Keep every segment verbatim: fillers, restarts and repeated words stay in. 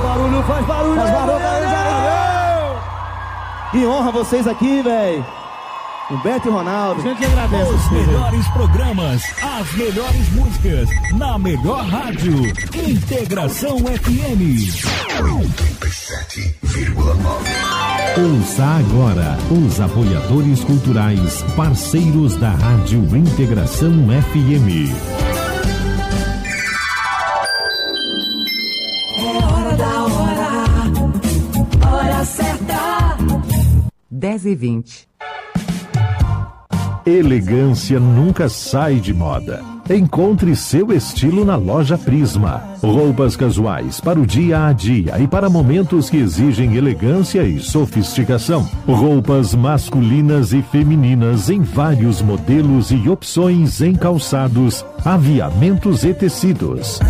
barulho, faz barulho. Faz barulho, valeu. Que honra vocês aqui, velho. Humberto e Ronaldo. A gente agradece. Os melhores programas, as melhores músicas, na melhor rádio. Integração F M. oitenta e sete vírgula nove. Ouça agora os apoiadores culturais, parceiros da Rádio Integração F M. É hora da hora, hora certa. dez e vinte. Elegância nunca sai de moda. Encontre seu estilo na Loja Prisma. Roupas casuais para o dia a dia e para momentos que exigem elegância e sofisticação. Roupas masculinas e femininas em vários modelos e opções em calçados, aviamentos e tecidos.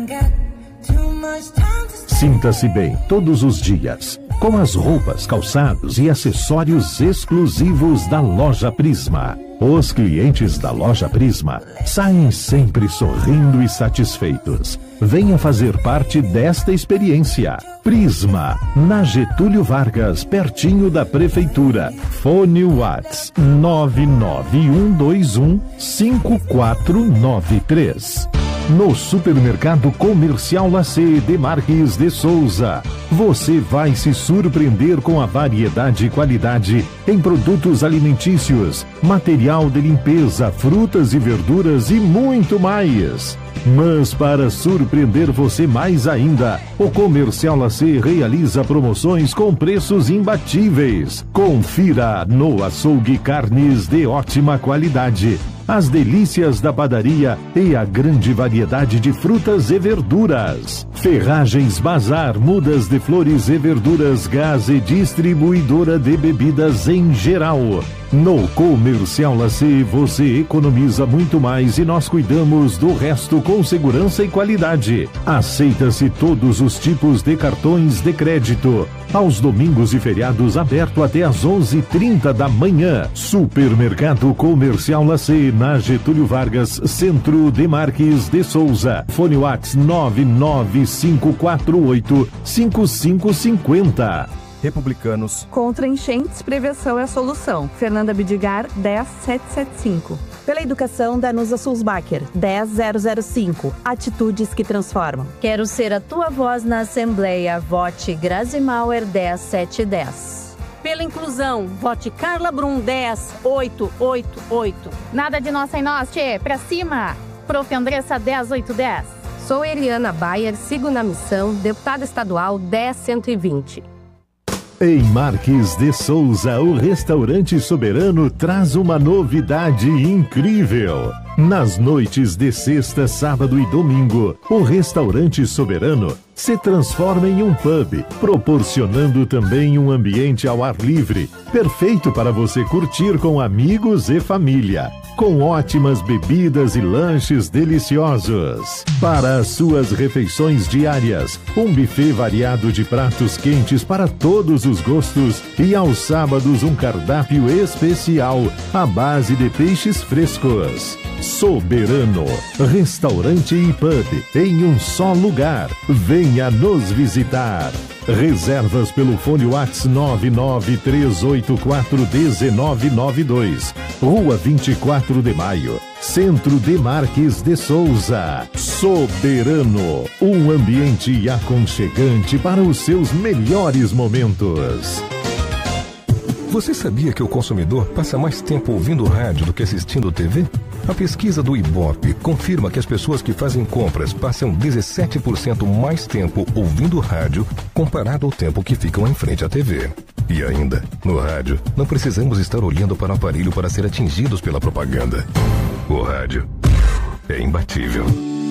Sinta-se bem todos os dias com as roupas, calçados e acessórios exclusivos da Loja Prisma. Os clientes da Loja Prisma saem sempre sorrindo e satisfeitos. Venha fazer parte desta experiência. Prisma, na Getúlio Vargas, pertinho da Prefeitura. Fone Whats nove nove um dois um cinco quatro nove três. No Supermercado Comercial Lacê de Marques de Souza, você vai se surpreender com a variedade e qualidade em produtos alimentícios, material de limpeza, frutas e verduras e muito mais. Mas para surpreender você mais ainda, o Comercial Lacê realiza promoções com preços imbatíveis. Confira no açougue carnes de ótima qualidade, as delícias da padaria e a grande variedade de frutas e verduras. Ferragens Bazar, mudas de flores e verduras, gás e distribuidora de bebidas em geral. No Comercial Lacê você economiza muito mais e nós cuidamos do resto com segurança e qualidade. Aceita-se todos os tipos de cartões de crédito. Aos domingos e feriados aberto até às onze e trinta da manhã. Supermercado Comercial Lacê, na Getúlio Vargas, Centro de Marques de Souza. Fone Whats nove nove cinco quatro oito cinco cinco cinco zero. Republicanos. Contra enchentes, prevenção é a solução. Fernanda Bidigar, dez mil setecentos e setenta e cinco. Pela educação, Danusa Sulzbacher, dez mil zero cinco. Atitudes que transformam. Quero ser a tua voz na Assembleia. Vote Grazi Mauer, dez mil setecentos e dez. Pela inclusão, vote Carla Brum, dez mil oitocentos e oitenta e oito. Nada de nós sem nós, tchê, pra cima. Prof. Andressa, dez mil oitocentos e dez. Sou Eliana Bayer, sigo na missão, deputada estadual, dez mil cento e vinte. Em Marques de Souza, o Restaurante Soberano traz uma novidade incrível. Nas noites de sexta, sábado e domingo, o Restaurante Soberano se transforma em um pub, proporcionando também um ambiente ao ar livre, perfeito para você curtir com amigos e família, com ótimas bebidas e lanches deliciosos. Para as suas refeições diárias, um buffet variado de pratos quentes para todos os gostos e aos sábados um cardápio especial à base de peixes frescos. Soberano, restaurante e pub em um só lugar. Venha nos visitar. Reservas pelo fone Whats nove nove três oito quatro um nove nove dois. Rua vinte e quatro de maio, Centro de Marques de Souza. Soberano, um ambiente aconchegante para os seus melhores momentos. Você sabia que o consumidor passa mais tempo ouvindo rádio do que assistindo T V? A pesquisa do Ibope confirma que as pessoas que fazem compras passam dezessete por cento mais tempo ouvindo rádio comparado ao tempo que ficam em frente à T V. E ainda, no rádio, não precisamos estar olhando para o aparelho para ser atingidos pela propaganda. O rádio é imbatível.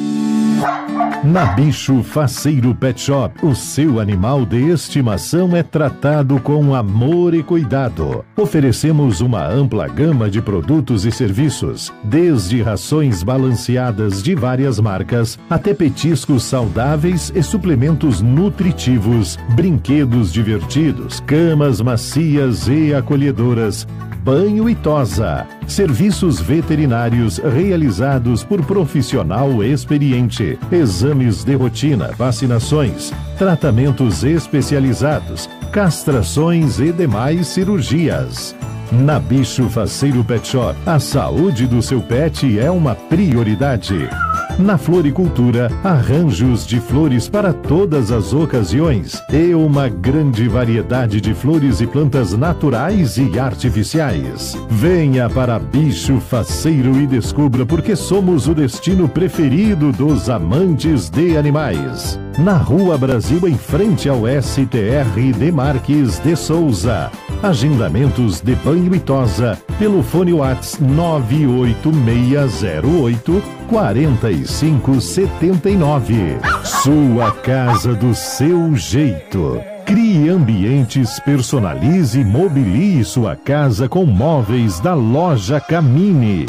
Na Bicho Faceiro Pet Shop, o seu animal de estimação é tratado com amor e cuidado. Oferecemos uma ampla gama de produtos e serviços, desde rações balanceadas de várias marcas, até petiscos saudáveis e suplementos nutritivos, brinquedos divertidos, camas macias e acolhedoras, Banho e Tosa. Serviços veterinários realizados por profissional experiente. Exames de rotina, vacinações, tratamentos especializados, castrações e demais cirurgias. Na Bicho Faceiro Pet Shop, a saúde do seu pet é uma prioridade. Na Floricultura, arranjos de flores para todas as ocasiões e uma grande variedade de flores e plantas naturais e artificiais. Venha para Bicho Faceiro e descubra porque somos o destino preferido dos amantes de animais. Na Rua Brasil, em frente ao S T R de Marques de Souza. Agendamentos de banho e tosa pelo fone WhatsApp nove oito seis zero oito quatro cinco sete nove. Sua casa do seu jeito. Crie ambientes, personalize e mobilie sua casa com móveis da Loja Camini.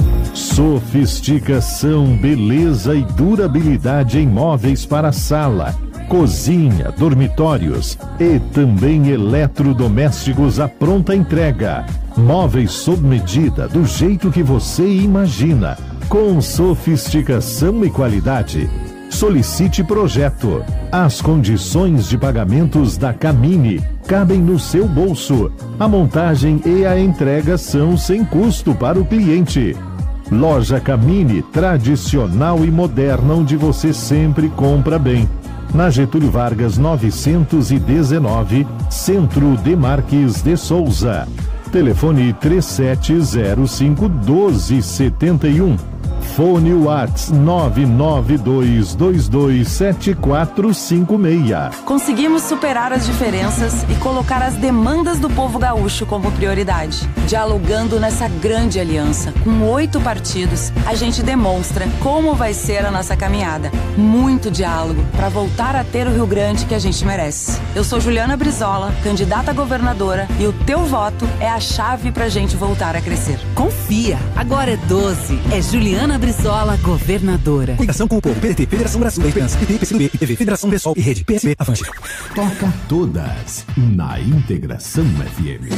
Sofisticação, beleza e durabilidade em móveis para sala, cozinha, dormitórios e também eletrodomésticos à pronta entrega. Móveis sob medida, do jeito que você imagina, com sofisticação e qualidade. Solicite projeto. As condições de pagamentos da Camini cabem no seu bolso. A montagem e a entrega são sem custo para o cliente. Loja Camini, tradicional e moderna, onde você sempre compra bem. Na Getúlio Vargas novecentos e dezenove, Centro de Marques de Souza. Telefone três sete zero cinco um dois sete um. Fone WhatsApp nove nove dois dois dois sete quatro cinco seis. Conseguimos superar as diferenças e colocar as demandas do povo gaúcho como prioridade. Dialogando nessa grande aliança, com oito partidos, a gente demonstra como vai ser a nossa caminhada. Muito diálogo para voltar a ter o Rio Grande que a gente merece. Eu sou Juliana Brizola, candidata a governadora, e o teu voto é a chave pra gente voltar a crescer. Confia, agora é doze. É Juliana Brizola, governadora. Ligação com o povo. P D T, Federação Brasil da Esperança, P T, P C do B, I T V, Federação Pessoal e Rede, P S B, Avante. Toca todas na Integração F M.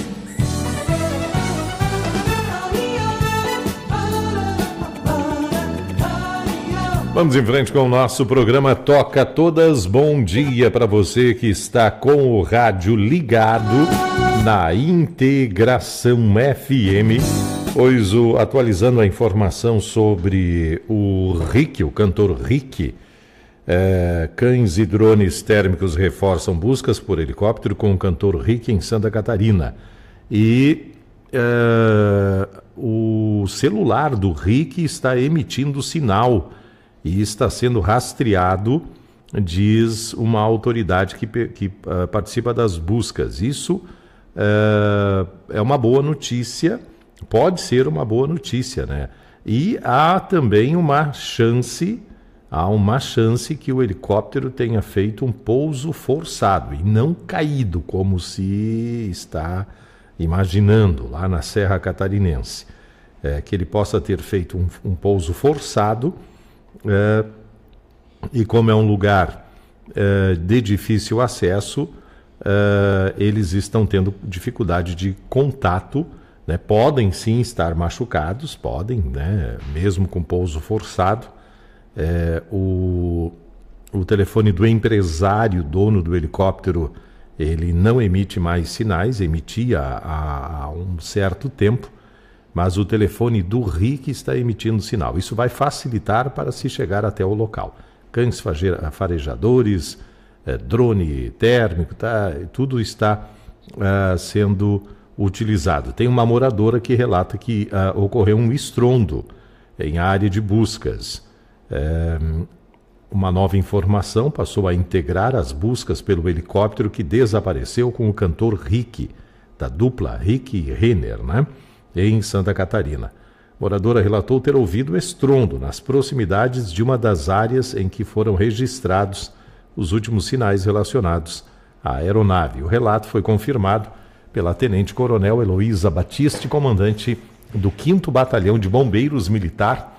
Vamos em frente com o nosso programa Toca Todas. Bom dia para você que está com o rádio ligado na Integração F M. Pois o, atualizando a informação sobre o Rick, o cantor Rick, é, cães e drones térmicos reforçam buscas por helicóptero com o cantor Rick em Santa Catarina. E é, o celular do Rick está emitindo sinal e está sendo rastreado, diz uma autoridade que, que uh, participa das buscas. Isso uh, é uma boa notícia, pode ser uma boa notícia, né? E há também uma chance, há uma chance que o helicóptero tenha feito um pouso forçado e não caído, como se está imaginando lá na Serra Catarinense. É, que ele possa ter feito um, um pouso forçado. É, e como é um lugar é, de difícil acesso, é, eles estão tendo dificuldade de contato, né? Podem sim estar machucados, podem, né? Mesmo com pouso forçado. É, o, o telefone do empresário, dono do helicóptero, ele não emite mais sinais, emitia há, há um certo tempo. Mas o telefone do Rick está emitindo sinal. Isso vai facilitar para se chegar até o local. Cães farejadores, é, drone térmico, tá, tudo está uh, sendo utilizado. Tem uma moradora que relata que uh, ocorreu um estrondo em área de buscas. É, uma nova informação passou a integrar as buscas pelo helicóptero que desapareceu com o cantor Rick, da dupla Rick e Renner, né? Em Santa Catarina. Moradora relatou ter ouvido estrondo nas proximidades de uma das áreas em que foram registrados os últimos sinais relacionados à aeronave. O relato foi confirmado pela Tenente-Coronel Heloísa Batiste, comandante do quinto Batalhão de Bombeiros Militar.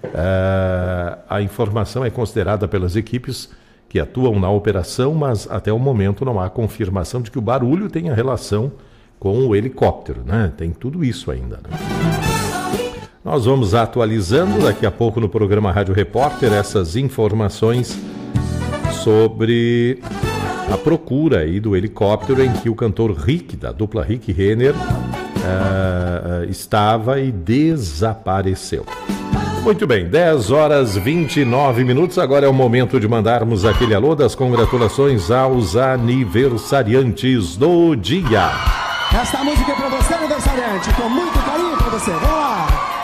Uh, a informação é considerada pelas equipes que atuam na operação, mas até o momento não há confirmação de que o barulho tenha relação com o helicóptero, né? Tem tudo isso ainda, né? Nós vamos atualizando daqui a pouco no programa Rádio Repórter essas informações sobre a procura aí do helicóptero em que o cantor Rick, da dupla Rick Renner, uh, estava e desapareceu. Muito bem, dez horas e vinte e nove minutos, agora é o momento de mandarmos aquele alô das congratulações aos aniversariantes do dia. Esta música é para você, aniversariante, com muito carinho para você, vamos lá!